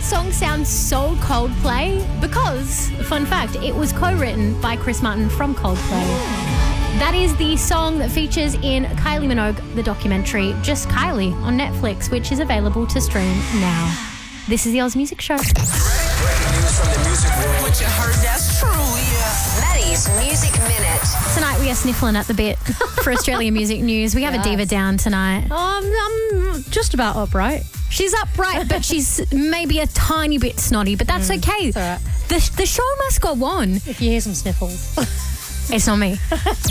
that song sounds so Coldplay? Because, fun fact, it was co-written by Chris Martin from Coldplay. That is the song that features in Kylie Minogue, the documentary Just Kylie on Netflix, which is available to stream now. This is the Oz Music Show. Breaking news from the music world. What you heard, that's true, yeah. Maddie's Music Minute. Tonight we are sniffling at the bit for Australian music news. We have a diva down tonight. I'm just about upright. She's upright, but she's maybe a tiny bit snotty, but that's okay. It's all right. The show must go on. If you hear some sniffles. It's not me.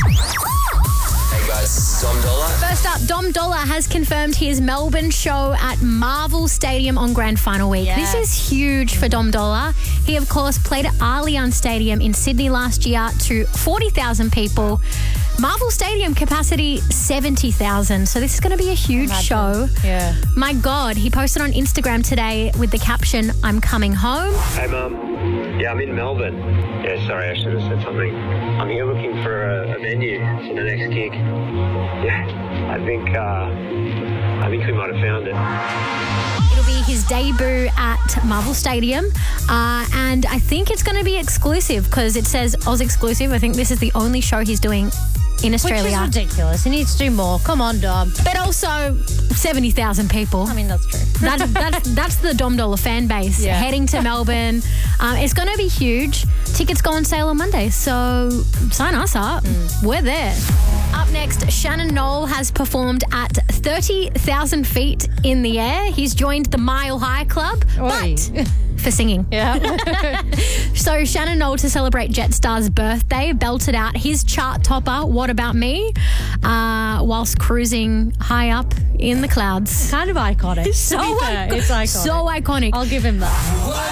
Hey guys, Dom Dollar. First up, Dom Dollar has confirmed his Melbourne show at Marvel Stadium on Grand Final week. Yeah. This is huge for Dom Dollar. He, of course, played at Allianz Stadium in Sydney last year to 40,000 people. Marvel Stadium capacity 70,000. So this is going to be a huge show. Yeah. My God, he posted on Instagram today with the caption, "I'm coming home." Hey, Mum. Yeah, I'm in Melbourne. Yeah, sorry, I should have said something. I'm here looking for a venue for the next gig. Yeah, I think we might have found it. It'll be his debut at Marvel Stadium, and I think it's going to be exclusive because it says Oz exclusive. I think this is the only show he's doing in Australia. Which is ridiculous. He needs to do more. Come on, Dom. But also 70,000 people. I mean, that's true. That's the Dom Dollar fan base heading to Melbourne. It's going to be huge. Tickets go on sale on Monday, so sign us up. We're there. Up next, Shannon Noll has performed at 30,000 feet in the air. He's joined the Mile High Club, Oi. but for singing. Yeah. So Shannon Noll, to celebrate Jetstar's birthday, belted out his chart topper, What About Me, whilst cruising high up in the clouds. Kind of iconic. So To be fair, it's iconic. So iconic. I'll give him that.